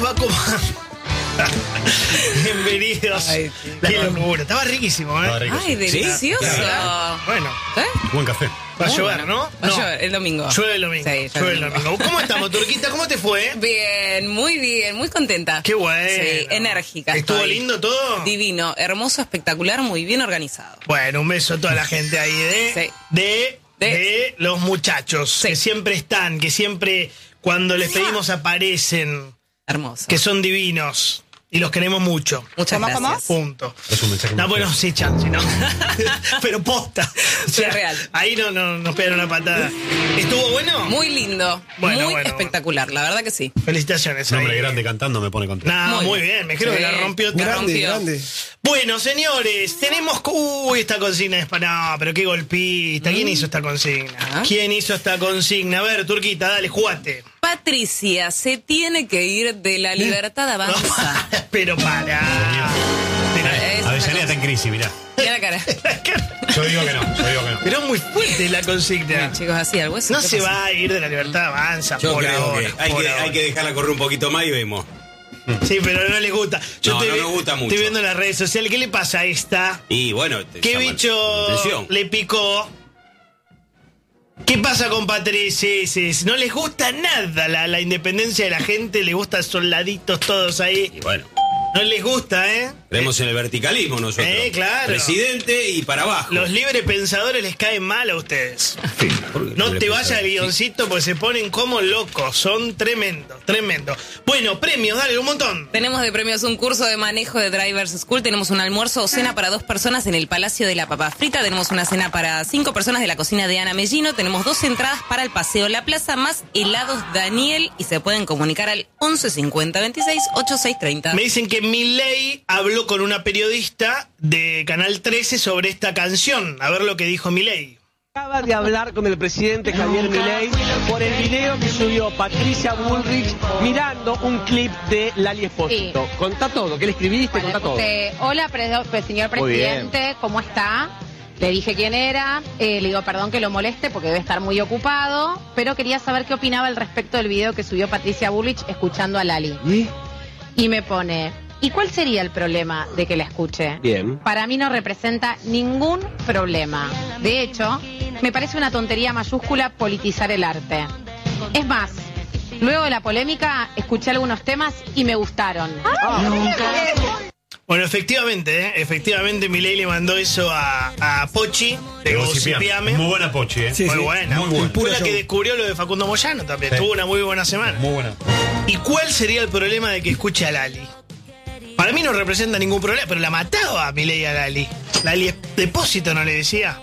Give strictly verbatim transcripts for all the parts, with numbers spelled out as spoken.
va comando. Bienvenidos. Ay, sí. Qué locura. Estaba riquísimo, ¿eh? rico, Ay, delicioso. ¿Sí? Bueno. ¿Eh? Buen café. Va a llover, ¿no? Va a No. llover el domingo. Llueve el domingo. Sí, llueve el domingo. ¿Cómo estamos, Turquita? ¿Cómo te fue? Bien, muy bien, muy contenta. Qué bueno. Sí, enérgica. ¿Estuvo estoy. lindo todo? Divino, hermoso, espectacular, muy bien organizado. Bueno, un beso a toda la gente ahí de... Sí. De, de... De- los muchachos. Sí. Que siempre están, que siempre cuando les pedimos aparecen. Hermoso. Que son divinos. Y los queremos mucho. Muchas ¿Cómo, gracias. cómo? Punto. Es un mensaje No, muy bueno, feo. sí, Chansi, ¿no? Pero posta. O sea, Es real. Ahí no, no nos pegan una patada. ¿Estuvo bueno? Muy lindo, Bueno, muy bueno, espectacular, la verdad que sí. Felicitaciones. Un hombre ahí. grande cantando me pone contento. No, muy, Muy bien. bien. Me creo Sí. que la rompió. La todo. rompió. grande. Bueno, señores, tenemos... Uy, esta consigna es para... No, pero qué golpista. ¿Quién hizo esta consigna? Ah. ¿Quién hizo esta consigna? A ver, Turquita, dale, jugate. Patricia se tiene que ir de la libertad avanza. Pero para. Es Avellaneda una está en crisis, mirá. Mira la cara. Yo digo que no, yo digo que no. Pero es muy fuerte la consigna. Chicos, así al hueso. No ¿qué se pasa? va a ir de la libertad avanza. Yo por creo ahora, que hay, por que ahora. hay que dejarla correr un poquito más y vemos. Sí, pero no les gusta. Yo No, estoy, no nos gusta mucho. Estoy viendo en las redes sociales. ¿Qué le pasa a esta? Y bueno, te ¿Qué llama bicho la atención. le picó? ¿Qué pasa con Patricia? Sí, sí, no les gusta nada la, la independencia de la gente. Les gustan soldaditos todos ahí. Y bueno, No les gusta, ¿eh? creemos en el verticalismo nosotros. Eh, claro. Presidente y para abajo. Los libres pensadores les caen mal a ustedes. No te vayas al guioncito porque se ponen como locos. Son tremendos, tremendos. Bueno, premios, dale, un montón. Tenemos de premios un curso de manejo de Drivers School, tenemos un almuerzo o cena para dos personas en el Palacio de la Papa Frita, tenemos una cena para cinco personas de la cocina de Ana Mellino, tenemos dos entradas para el Paseo La Plaza, más helados Daniel, y se pueden comunicar al once cincuenta veintiséis ochenta y seis treinta. Me dicen que Milei habló con una periodista de Canal trece sobre esta canción. A ver lo que dijo Milei. Acaba de hablar con el presidente Javier Milei por el video que subió Patricia Bullrich mirando un clip de Lali Espósito. Sí. Contá todo, ¿qué le escribiste? Vale, Contá todo. puse, hola, pre- pre- señor Muy presidente, ¿cómo está? Le dije quién era, eh, le digo perdón que lo moleste porque debe estar muy ocupado, pero quería saber qué opinaba al respecto del video que subió Patricia Bullrich escuchando a Lali. ¿Y? Y me pone, ¿y cuál sería el problema de que la escuche? Bien. Para mí no representa ningún problema. De hecho, me parece una tontería mayúscula politizar el arte. Es más, luego de la polémica, escuché algunos temas y me gustaron. Bueno, efectivamente, ¿eh? efectivamente Milei le mandó eso a, a Pochi de Gossipiame. Muy buena Pochi, ¿eh? Sí, Muy sí. buena. Muy buena. Fue la Puro que show. descubrió lo de Facundo Moyano también. Sí. Tuvo una muy buena semana. Muy buena. ¿Y cuál sería el problema de que escuche a Lali? Para mí no representa ningún problema, pero la mataba a Milei a Lali. Lali es depósito, ¿no le decía?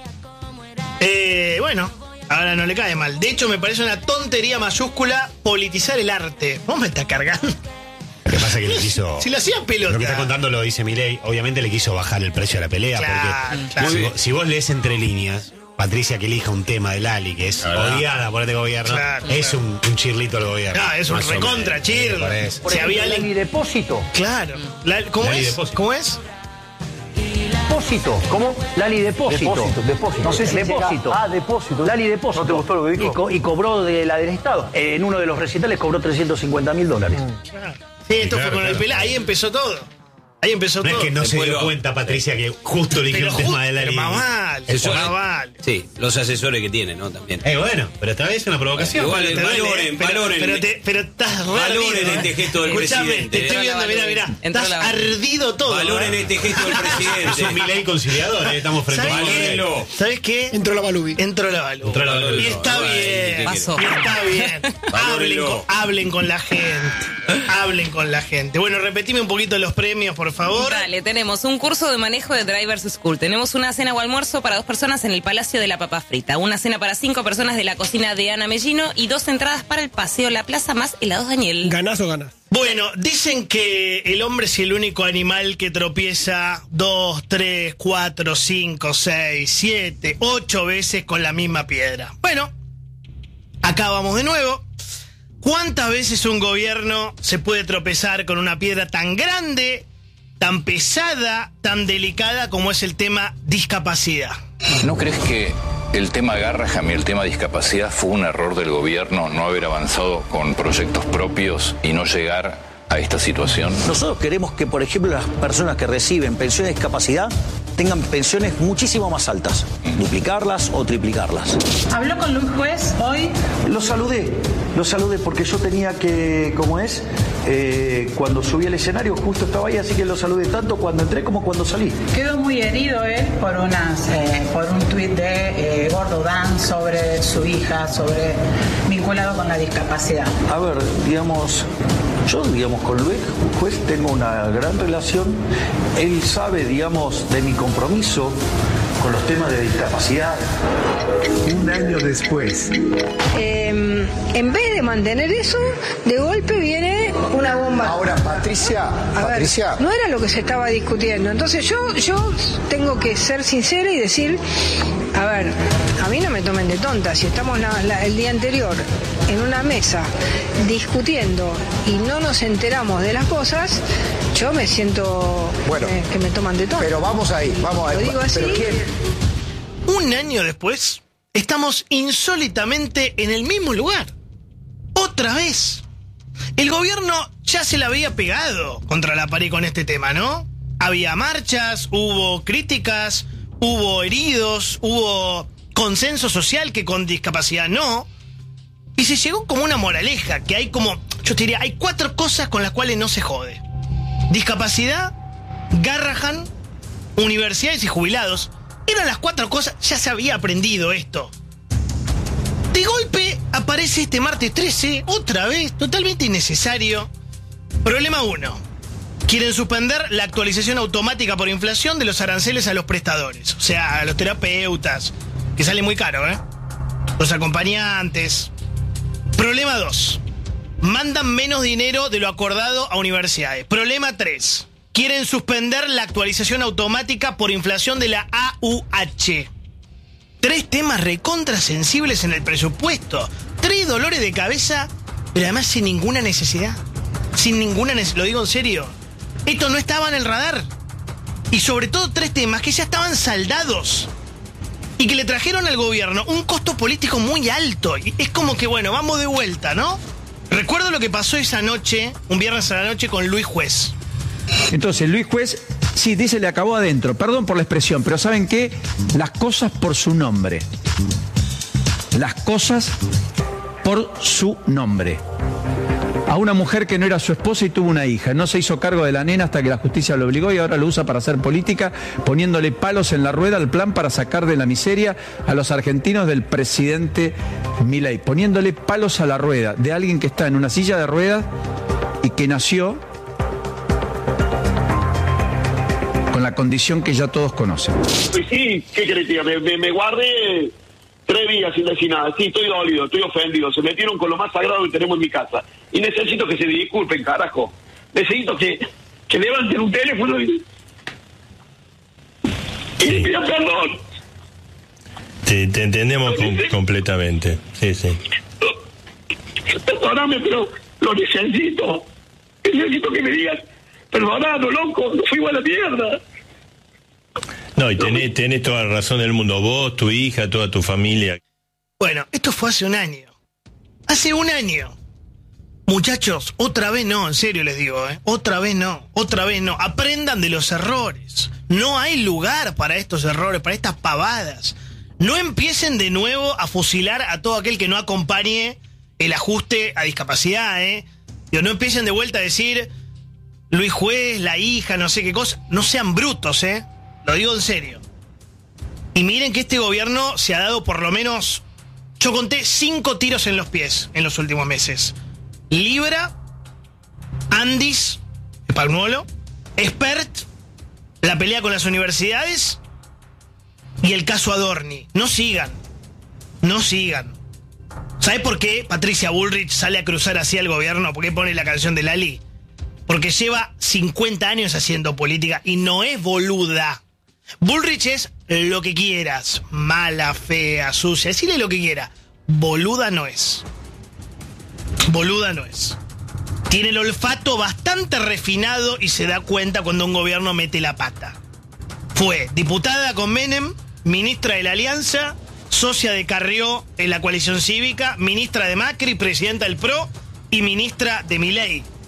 Eh, bueno, ahora no le cae mal. De hecho, me parece una tontería mayúscula politizar el arte. ¿Vos me estás cargando? Lo que pasa es que le quiso... Si lo hacía pelota. Lo que está contando lo dice Milei. Obviamente le quiso bajar el precio de la pelea. Claro, porque claro. Si, vos, si vos lees entre líneas, Patricia que elija un tema de Lali, que es La verdad. odiada por este gobierno, Claro, es claro. Un, un chirlito al gobierno. No, es un Más o recontra menos, chirlo. me parece. Si había Lali alguien... Depósito. Claro. La- ¿Cómo Lali es? Depósito. ¿Cómo es? Depósito. ¿Cómo? Lali Depósito. Depósito, depósito. No sé si Depósito. llega- Ah, depósito. Lali Depósito. ¿No te gustó lo que dijo? Y, co- y cobró de la del Estado. Eh, en uno de los recitales cobró trescientos cincuenta mil dólares. Claro. Sí, esto Claro, fue con el claro. pelá. Ahí empezó todo. Ahí empezó No es todo. que no se Después dio lo- cuenta Patricia que justo eligió Pero un tema justo- de Lali. pero más vale, Eso más es- vale. Sí, los asesores que tiene, ¿no? También. Eh, bueno, pero esta vez es una provocación. Igual, Te duele, valoren, pero, valoren. Pero, te, pero estás re Valoren ardido, este ¿eh? gesto del Escuchame, presidente. te estoy Entró la viendo, mirá, Valoren. mirá. Entró Estás la Valoren. ardido todo. Valoren ¿eh? este gesto del Es un presidente. Milei conciliador, eh, estamos frente a ¿Sabes un qué? Valórenlo. ¿Sabes qué? Entró la Balubi. Entró la Balu. Entró la Balu. Y está Ay, bien. ¿qué Pasó. Y está bien. hablen, Valórenlo. con, hablen con la gente. Hablen con la gente. Bueno, repetime un poquito los premios, por favor. Dale, tenemos un curso de manejo de Drivers School. Tenemos una cena o almuerzo para dos personas en el Palacio de la Papa Frita. Una cena para cinco personas de la cocina de Ana Mellino y dos entradas para el Paseo La Plaza más helados Daniel. ¿Ganás o ganás? Bueno, dicen que el hombre es el único animal que tropieza dos, tres, cuatro, cinco, seis, siete, ocho veces con la misma piedra. Bueno, acá vamos de nuevo. ¿Cuántas veces un gobierno se puede tropezar con una piedra tan grande, tan pesada, tan delicada como es el tema discapacidad? ¿No crees que el tema Garrahan y el tema discapacidad fue un error del gobierno no haber avanzado con proyectos propios y no llegar a esta situación. Nosotros queremos que, por ejemplo, las personas que reciben pensiones de discapacidad tengan pensiones muchísimo más altas, duplicarlas o triplicarlas. ¿Habló con Luis Juez hoy? Lo saludé, lo saludé porque yo tenía que, ¿cómo es? Eh, cuando subí al escenario justo estaba ahí, así que lo saludé tanto cuando entré como cuando salí. Quedó muy herido él por unas, eh, por un tuit de eh, Gordo Dan sobre su hija, sobre vinculado con la discapacidad. A ver, digamos, yo, digamos, con Luis Juez tengo una gran relación. Él sabe, digamos, de mi compromiso con los temas de discapacidad. Un año después. Eh, en vez de mantener eso, de golpe viene una bomba. Ahora, Patricia, A Patricia. ver, no era lo que se estaba discutiendo. Entonces yo, yo tengo que ser sincera y decir, a ver, a mí no me tomen de tonta. Si estamos la, la, el día anterior en una mesa discutiendo y no nos enteramos de las cosas, yo me siento bueno, eh, que me toman de tonta. Pero vamos ahí, vamos a Lo digo así. ¿Pero quién? Un año después, estamos insólitamente en el mismo lugar. Otra vez. El gobierno ya se la había pegado contra la pared con este tema, ¿no? Había marchas, hubo críticas, hubo heridos, hubo consenso social que con discapacidad no. Y se llegó como una moraleja, que hay como, yo te diría, hay cuatro cosas con las cuales no se jode. Discapacidad, Garrahan, universidades y jubilados. Eran las cuatro cosas, ya se había aprendido esto. De golpe aparece este martes trece, otra vez, totalmente innecesario. Problema uno. Quieren suspender la actualización automática por inflación de los aranceles a los prestadores. O sea, a los terapeutas, que sale muy caro, ¿eh? Los acompañantes. Problema dos. Mandan menos dinero de lo acordado a universidades. Problema tres. Quieren suspender la actualización automática por inflación de la A U H. Tres temas recontrasensibles en el presupuesto. Tres dolores de cabeza, pero además sin ninguna necesidad. Sin ninguna necesidad, lo digo en serio. Esto no estaba en el radar. Y sobre todo tres temas que ya estaban saldados. Y que le trajeron al gobierno un costo político muy alto. Y es como que, bueno, vamos de vuelta, ¿no? Recuerdo lo que pasó esa noche, un viernes a la noche, con Luis Juez. Entonces, Luis Juez, sí, dice, le acabó adentro. Perdón por la expresión, pero ¿saben qué? Las cosas por su nombre. Las cosas por su nombre. A una mujer que no era su esposa y tuvo una hija. No se hizo cargo de la nena hasta que la justicia lo obligó y ahora lo usa para hacer política, poniéndole palos en la rueda al plan para sacar de la miseria a los argentinos del presidente Milei. Poniéndole palos a la rueda de alguien que está en una silla de ruedas y que nació con la condición que ya todos conocen. Pues sí, ¿qué querés que diga? Me, me, me guardé tres días sin decir nada. Sí, estoy dolido, estoy ofendido. Se metieron con lo más sagrado que tenemos en mi casa. Y necesito que se disculpen, carajo. Necesito que, que levanten un teléfono y, y le pidan perdón. Te, te entendemos com- completamente. Sí, sí. Perdóname, pero lo necesito. Necesito que me digas, perdonado, loco, no fui igual a la mierda. No, y tenés, tenés toda la razón del mundo. Vos, tu hija, toda tu familia. Bueno, esto fue hace un año. Hace un año. Muchachos, otra vez no, en serio les digo, ¿eh? Otra vez no, otra vez no. Aprendan de los errores. No hay lugar para estos errores, para estas pavadas. No empiecen de nuevo a fusilar a todo aquel que no acompañe el ajuste a discapacidad, ¿eh? Digo, no empiecen de vuelta a decir Luis Juez, la hija, no sé qué cosa. No sean brutos, ¿eh? Lo digo en serio. Y miren que este gobierno se ha dado por lo menos, yo conté cinco tiros en los pies en los últimos meses. Libra, Andis, Palmuolo, Expert, la pelea con las universidades y el caso Adorni. No sigan, no sigan. ¿Sabes por qué Patricia Bullrich sale a cruzar así al gobierno? ¿Por qué pone la canción de Lali? Porque lleva cincuenta años haciendo política y no es boluda. Bullrich es lo que quieras, mala, fea, sucia, decirle lo que quiera. Boluda no es. Boluda no es. Tiene el olfato bastante refinado y se da cuenta cuando un gobierno mete la pata. Fue diputada con Menem, ministra de la Alianza, socia de Carrió en la coalición cívica, ministra de Macri, presidenta del P R O y ministra de Milei.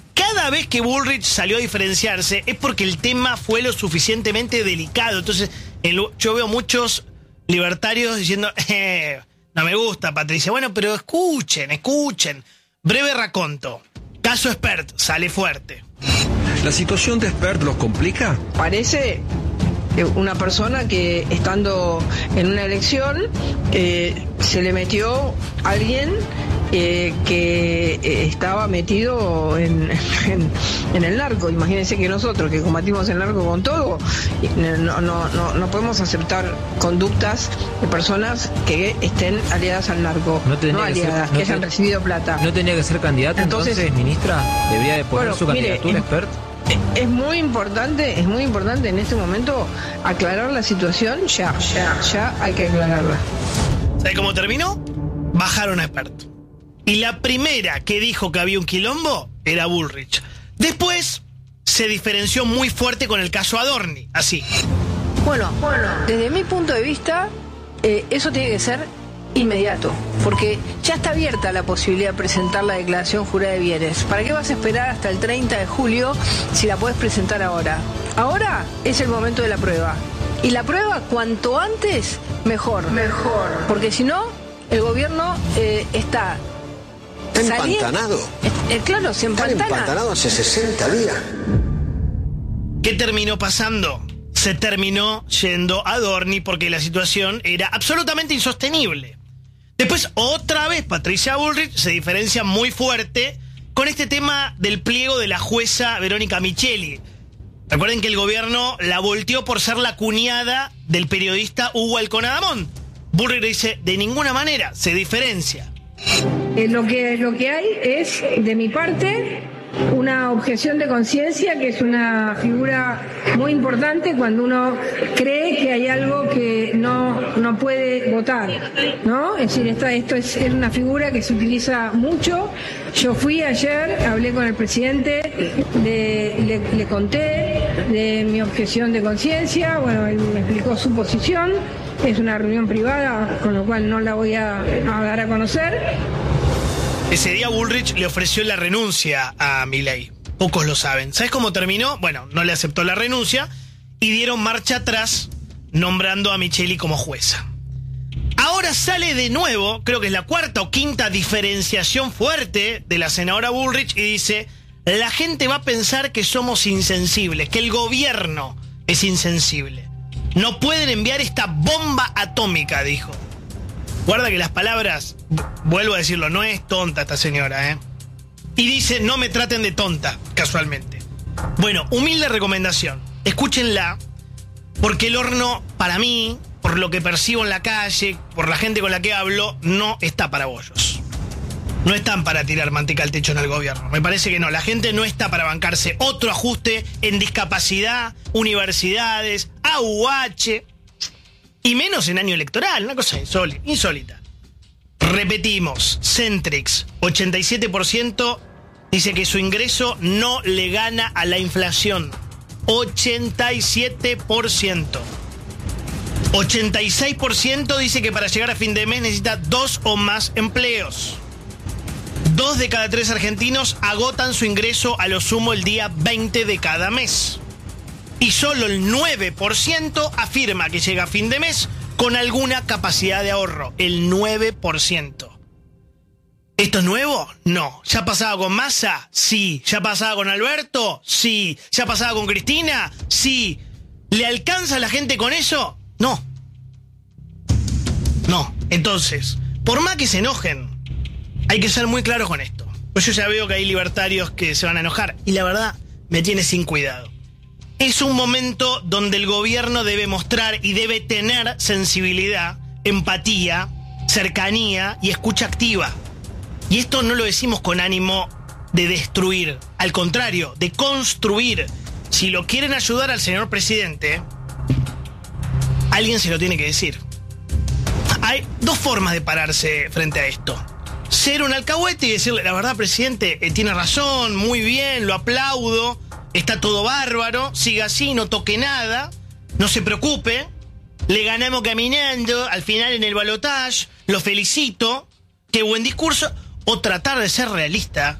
cada vez que Bullrich salió a diferenciarse es porque el tema fue lo suficientemente delicado. Entonces, el, yo veo muchos libertarios diciendo, eh, no me gusta, Patricia. Bueno, pero escuchen, escuchen. Breve raconto. Caso Spert, sale fuerte. ¿La situación de Spert los complica? Parece una persona que estando en una elección eh, se le metió alguien eh, que eh, estaba metido en, en, en el narco. Imagínense que nosotros que combatimos el narco con todo, no, no, no, no podemos aceptar conductas de personas que estén aliadas al narco, no, no aliadas, que, ser, no que hayan te, recibido plata. ¿No tenía que ser candidata entonces, entonces ministra? ¿Debería de poner bueno, su candidatura, Spert? Es muy importante, es muy importante en este momento aclarar la situación, ya, ya, ya hay que aclararla. ¿Sabe cómo terminó? Bajaron a Spert. Y la primera que dijo que había un quilombo era Bullrich. Después se diferenció muy fuerte con el caso Adorni, así. Bueno, bueno, desde mi punto de vista, eh, eso tiene que ser inmediato, porque ya está abierta la posibilidad de presentar la declaración jurada de bienes. ¿Para qué vas a esperar hasta el treinta de julio si la puedes presentar ahora? Ahora es el momento de la prueba. Y la prueba, cuanto antes, mejor. Mejor. Porque si no, el gobierno eh, está... ¿Empantanado? Eh, claro, se empantana. Está empantanado hace sesenta días. ¿Qué terminó pasando? Se terminó yendo a Adorni porque la situación era absolutamente insostenible. Después, otra vez, Patricia Bullrich se diferencia muy fuerte con este tema del pliego de la jueza Verónica Micheli. Recuerden que el gobierno la volteó por ser la cuñada del periodista Hugo Alconadamón. Bullrich dice, de ninguna manera, se diferencia. Eh, lo que, lo que hay es, de mi parte, una objeción de conciencia, que es una figura muy importante cuando uno cree que hay algo que no, no puede votar, ¿no? Es decir, esta, esto es, es una figura que se utiliza mucho. Yo fui ayer, hablé con el presidente, de, le, le conté de mi objeción de conciencia, bueno, él me explicó su posición, es una reunión privada, con lo cual no la voy a, a dar a conocer. Ese día Bullrich le ofreció la renuncia a Milei. Pocos lo saben. ¿Sabes cómo terminó? Bueno, no le aceptó la renuncia y dieron marcha atrás nombrando a Micheli como jueza. Ahora sale de nuevo, creo que es la cuarta o quinta diferenciación fuerte de la senadora Bullrich y dice, la gente va a pensar que somos insensibles, que el gobierno es insensible. No pueden enviar esta bomba atómica, dijo. Guarda que las palabras, vuelvo a decirlo, no es tonta esta señora, ¿eh? Y dice, no me traten de tonta, casualmente. Bueno, humilde recomendación, escúchenla, porque el horno, para mí, por lo que percibo en la calle, por la gente con la que hablo, no está para bollos. No están para tirar manteca al techo en el gobierno. Me parece que no, la gente no está para bancarse otro ajuste en discapacidad, universidades, A U H... Y menos en año electoral, una cosa insólita. insólita. Repetimos, Centrix, ochenta y siete por ciento dice que su ingreso no le gana a la inflación. ochenta y siete por ciento. ochenta y seis por ciento dice que para llegar a fin de mes necesita dos o más empleos. Dos de cada tres argentinos agotan su ingreso a lo sumo el día veinte de cada mes. Y solo el nueve por ciento afirma que llega a fin de mes con alguna capacidad de ahorro. El nueve por ciento. ¿Esto es nuevo? No. ¿Ya pasaba con Massa? Sí. ¿Ya pasaba con Alberto? Sí. ¿Ya pasaba con Cristina? Sí. ¿Le alcanza a la gente con eso? No. No. Entonces, por más que se enojen, hay que ser muy claros con esto. Pues yo ya veo que hay libertarios que se van a enojar. Y la verdad, me tiene sin cuidado. Es un momento donde el gobierno debe mostrar y debe tener sensibilidad, empatía, cercanía y escucha activa. Y esto no lo decimos con ánimo de destruir, al contrario, de construir. Si lo quieren ayudar al señor presidente, alguien se lo tiene que decir. Hay dos formas de pararse frente a esto. Ser un alcahuete y decirle, la verdad, presidente, eh, tiene razón, muy bien, lo aplaudo. Está todo bárbaro, siga así, no toque nada, no se preocupe, le ganamos caminando, al final en el balotaje, lo felicito, qué buen discurso. O tratar de ser realista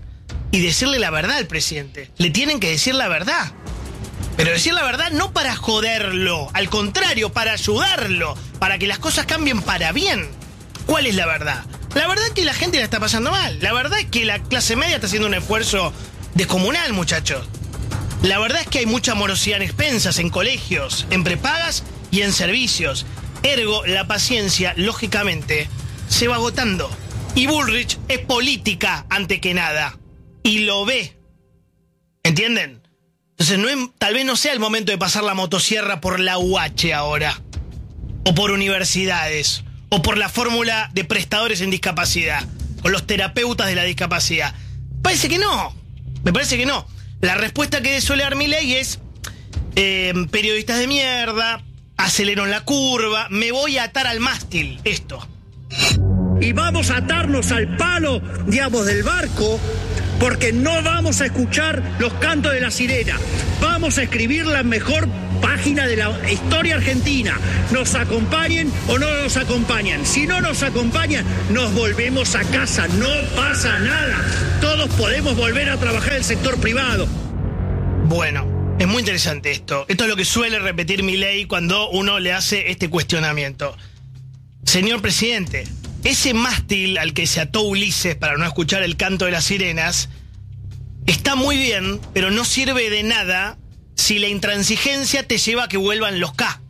y decirle la verdad al presidente. Le tienen que decir la verdad. Pero decir la verdad no para joderlo, al contrario, para ayudarlo, para que las cosas cambien para bien. ¿Cuál es la verdad? La verdad es que la gente la está pasando mal. La verdad es que la clase media está haciendo un esfuerzo descomunal, muchachos. La verdad es que hay mucha morosidad en expensas, en colegios, en prepagas y en servicios. Ergo, la paciencia, lógicamente, se va agotando. Y Bullrich es política ante que nada. Y lo ve. ¿Entienden? Entonces, no es, tal vez no sea el momento de pasar la motosierra por la U H ahora. O por universidades. O por la fórmula de prestadores en discapacidad. Con los terapeutas de la discapacidad. Parece que no. Me parece que no. La respuesta que suele dar Milei es... Eh, periodistas de mierda... Acelero en la curva... Me voy a atar al mástil. Esto. Y vamos a atarnos al palo, digamos, del barco... Porque no vamos a escuchar los cantos de la sirena. Vamos a escribir la mejor página de la historia argentina. Nos acompañen o no nos acompañan. Si no nos acompañan, nos volvemos a casa. No pasa nada. Todos podemos volver a trabajar en el sector privado. Bueno, es muy interesante esto. Esto es lo que suele repetir Milei cuando uno le hace este cuestionamiento. Señor presidente, ese mástil al que se ató Ulises para no escuchar el canto de las sirenas está muy bien, pero no sirve de nada si la intransigencia te lleva a que vuelvan los K.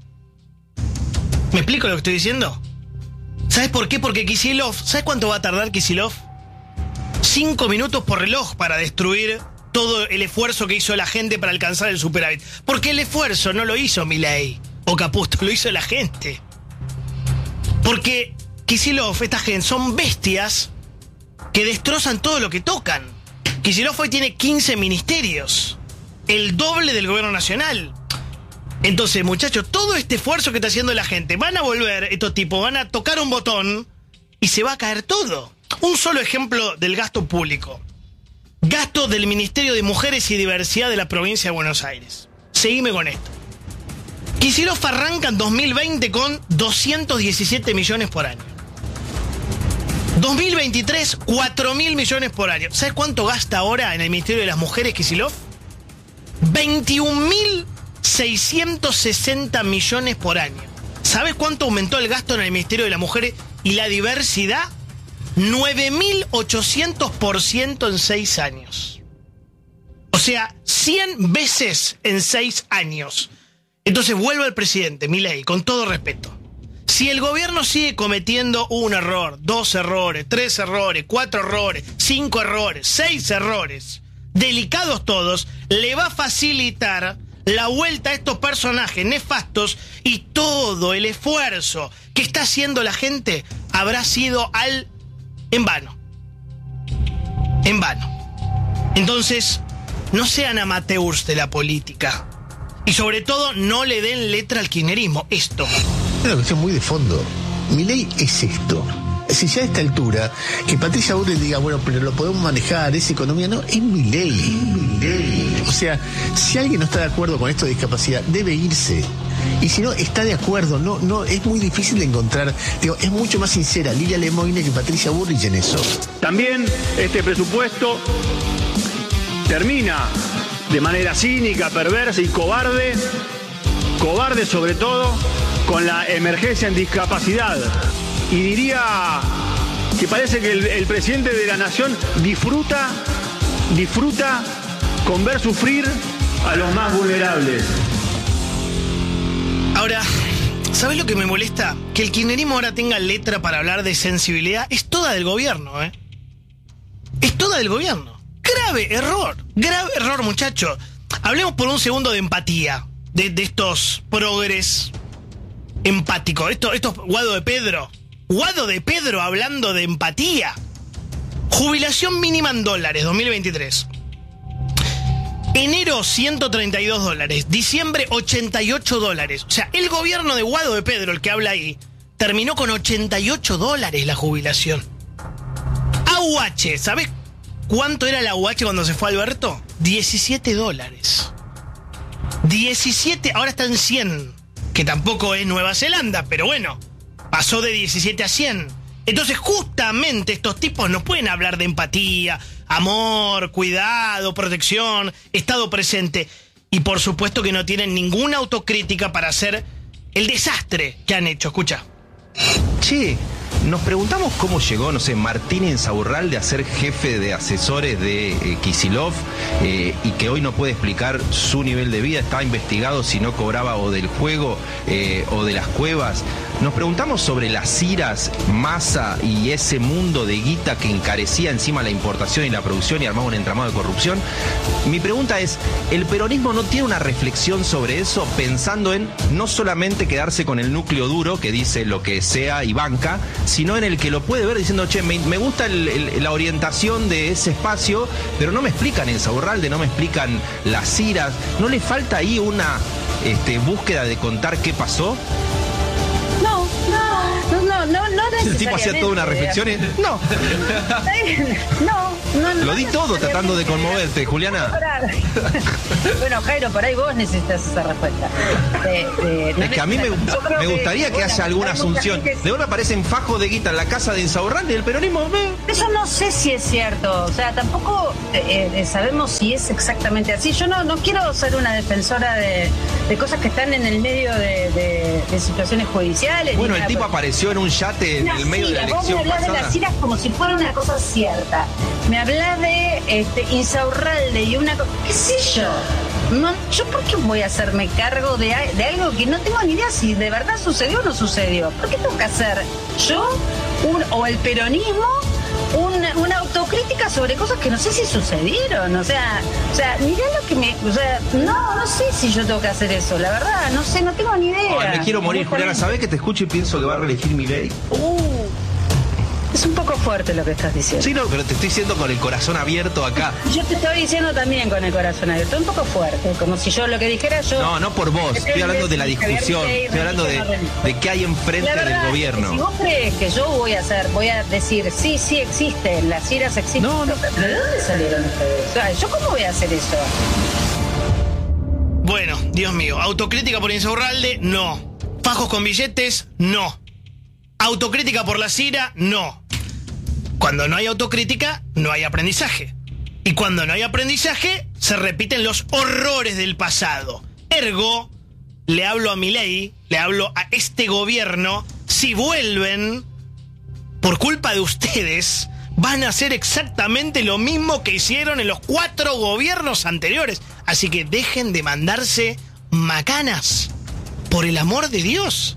¿Me explico lo que estoy diciendo? ¿Sabes por qué? Porque Kicillof, ¿sabes cuánto va a tardar Kicillof? Cinco minutos por reloj para destruir todo el esfuerzo que hizo la gente para alcanzar el superávit. Porque el esfuerzo no lo hizo Milei o Caputo, lo hizo la gente. Porque Kicillof, esta gente, son bestias que destrozan todo lo que tocan. Kicillof hoy tiene quince ministerios, el doble del gobierno nacional. Entonces, muchachos, todo este esfuerzo que está haciendo la gente, van a volver, estos tipos, van a tocar un botón y se va a caer todo. Un solo ejemplo del gasto público. Gasto del Ministerio de Mujeres y Diversidad de la provincia de Buenos Aires. Seguime con esto. Kicillof arranca en dos mil veinte con doscientos diecisiete millones por año. dos mil veintitrés, cuatro mil millones por año. ¿Sabes cuánto gasta ahora en el Ministerio de las Mujeres Kicillof? veintiún mil seiscientos sesenta millones por año. ¿Sabes cuánto aumentó el gasto en el Ministerio de las Mujeres y la Diversidad? nueve mil ochocientos por ciento en seis años. O sea, cien veces en seis años. Entonces vuelve el presidente, Milei, con todo respeto. Si el gobierno sigue cometiendo un error, dos errores, tres errores, cuatro errores, cinco errores, seis errores, delicados todos, le va a facilitar la vuelta a estos personajes nefastos y todo el esfuerzo que está haciendo la gente habrá sido al en vano. En vano. Entonces, no sean amateurs de la política. Y sobre todo, no le den letra al kirchnerismo. Esto. Es una cuestión muy de fondo. Milei es esto. Si ya a esta altura, que Patricia Bullrich diga, bueno, pero lo podemos manejar, es economía, no, es Milei. Milei. O sea, si alguien no está de acuerdo con esto de discapacidad, debe irse. Y si no, está de acuerdo, no, no, es muy difícil de encontrar. Digo, es mucho más sincera Lilia Lemoine que Patricia Bullrich en eso. También este presupuesto termina de manera cínica, perversa y cobarde, cobarde sobre todo, con la emergencia en discapacidad. Y diría que parece que el, el presidente de la nación disfruta, disfruta con ver sufrir a los más vulnerables. Ahora, ¿sabes lo que me molesta? Que el kirchnerismo ahora tenga letra para hablar de sensibilidad. Es toda del gobierno, ¿eh? Es toda del gobierno. Grave error, grave error, muchachos. Hablemos por un segundo de empatía, de, de estos progres empáticos. Estos, estos Guado de Pedro. Guado de Pedro hablando de empatía. Jubilación mínima en dólares, dos mil veintitrés. Enero, ciento treinta y dos dólares. Diciembre, ochenta y ocho dólares. O sea, el gobierno de Guado de Pedro, el que habla ahí, terminó con ochenta y ocho dólares la jubilación. A U H, ¿sabes cuánto era la U H cuando se fue Alberto? diecisiete dólares. diecisiete, ahora está en cien. Que tampoco es Nueva Zelanda, pero bueno, pasó de diecisiete a cien. Entonces, justamente estos tipos no pueden hablar de empatía, amor, cuidado, protección, estado presente. Y por supuesto que no tienen ninguna autocrítica para hacer el desastre que han hecho. Escucha. Che, nos preguntamos cómo llegó, no sé, Martín Insaurralde a ser jefe de asesores de eh, Kicillof eh, y que hoy no puede explicar su nivel de vida, estaba investigado si no cobraba o del juego eh, o de las cuevas. Nos preguntamos sobre las iras, Massa y ese mundo de guita que encarecía encima la importación y la producción y armaba un entramado de corrupción. Mi pregunta es, ¿el peronismo no tiene una reflexión sobre eso pensando en no solamente quedarse con el núcleo duro que dice lo que sea y banca, sino en el que lo puede ver diciendo, che, me, me gusta el, el, la orientación de ese espacio, pero no me explican Insaurralde, no me explican las iras, ¿no le falta ahí una este, búsqueda de contar qué pasó? No, no, no, no, no El tipo hacía toda una reflexión y... No. No, no, no. Lo di todo tratando de conmoverte, Juliana. Bueno, Jairo, por ahí vos necesitas esa respuesta. Eh, eh, no es que a mí me, me gustaría que, que haya alguna asunción. Que... De una aparecen fajos de guita en la casa de Insaurralde y el peronismo... Eh. Eso no sé si es cierto. O sea, tampoco eh, eh, sabemos si es exactamente así. Yo no, no quiero ser una defensora de, de cosas que están en el medio de, de, de situaciones judiciales. Bueno, el tipo apareció en un yate en el medio de la elección vos me hablás pasada. de las iras como si fuera una cosa cierta. Me hablás de este, Insaurralde y una cosa... ¿Qué sé yo? No, ¿yo por qué voy a hacerme cargo de, de algo que no tengo ni idea si de verdad sucedió o no sucedió? ¿Por qué tengo que hacer yo un, o el peronismo una, una autocrítica sobre cosas que no sé si sucedieron? O sea, o sea, mirá lo que me... O sea, no, no sé si yo tengo que hacer eso, la verdad, no sé, no tengo ni idea. Ay, me quiero morir, Juliana, ¿sabés que te escucho y pienso que va a reelegir Milei? Uh, es un poco fuerte lo que estás diciendo. Sí, no, pero te estoy diciendo con el corazón abierto acá. Yo te estoy diciendo también con el corazón abierto, un poco fuerte, como si yo lo que dijera yo... No, no por vos, estoy hablando de la discusión, estoy hablando de, de qué hay enfrente del gobierno. Si vos crees que yo voy a hacer, voy a decir, sí, sí existen, las iras existen... No, no. ¿Pero de dónde salieron ustedes? O sea, ¿yo cómo voy a hacer eso? Bueno, Dios mío, autocrítica por Insaurralde, no. Fajos con billetes, no. Autocrítica por la Cira, no. Cuando no hay autocrítica, no hay aprendizaje. Y cuando no hay aprendizaje, se repiten los horrores del pasado. Ergo, le hablo a Milei, le hablo a este gobierno, si vuelven, por culpa de ustedes, van a hacer exactamente lo mismo que hicieron en los cuatro gobiernos anteriores. Así que dejen de mandarse macanas, por el amor de Dios.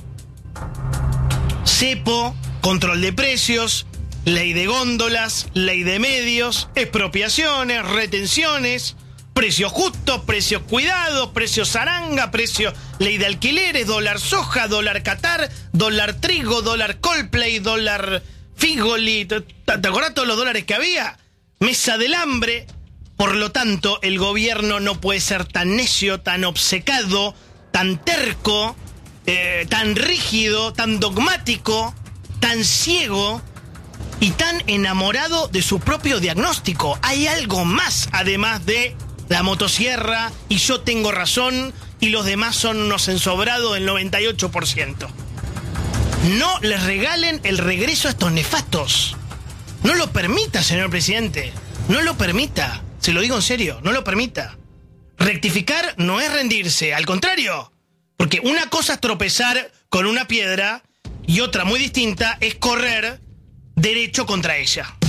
Cepo, control de precios, ley de góndolas, ley de medios, expropiaciones, retenciones, precios justos, precios cuidados, precios zaranga, precios, ley de alquileres, dólar soja, dólar Qatar, dólar trigo, dólar Coldplay, dólar Figoli. ¿Te, te acordás todos los dólares que había? Mesa del hambre. Por lo tanto, el gobierno no puede ser tan necio, tan obcecado, tan terco, eh, tan rígido, tan dogmático, tan ciego y tan enamorado de su propio diagnóstico. Hay algo más además de la motosierra y yo tengo razón y los demás son unos ensobrados del noventa y ocho por ciento. No les regalen el regreso a estos nefastos. No lo permita, señor presidente. No lo permita. Se lo digo en serio, no lo permita. Rectificar no es rendirse, al contrario. Porque una cosa es tropezar con una piedra y otra muy distinta es correr derecho contra ella.